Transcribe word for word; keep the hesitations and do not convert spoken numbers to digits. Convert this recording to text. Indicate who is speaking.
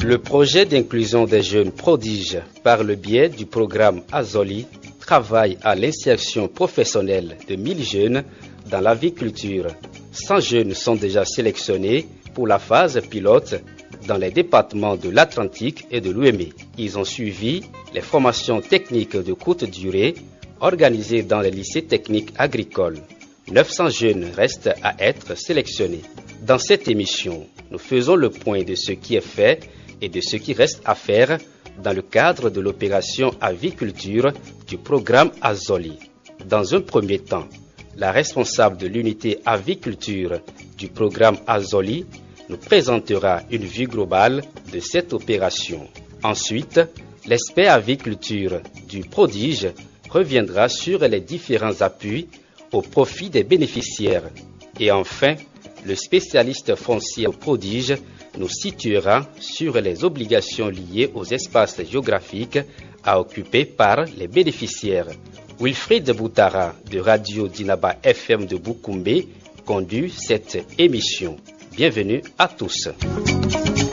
Speaker 1: Le projet d'inclusion des jeunes prodiges par le biais du programme Azoli travaille à l'insertion professionnelle de mille jeunes dans l'aviculture. cent jeunes sont déjà sélectionnés pour la phase pilote dans les départements de l'Atlantique et de l'O U M E. Ils ont suivi les formations techniques de courte durée organisées dans les lycées techniques agricoles. neuf cents jeunes restent à être sélectionnés. Dans cette émission, nous faisons le point de ce qui est fait et de ce qui reste à faire dans le cadre de l'opération aviculture du programme Azoli. Dans un premier temps, la responsable de l'unité aviculture du programme Azoli nous présentera une vue globale de cette opération. Ensuite, l'expert aviculture du prodige reviendra sur les différents appuis au profit des bénéficiaires. Et enfin, le spécialiste foncier au prodige nous situera sur les obligations liées aux espaces géographiques à occuper par les bénéficiaires. Wilfried Boutara de Radio Dinaba F M de Boukoumbe conduit cette émission. Bienvenue à tous.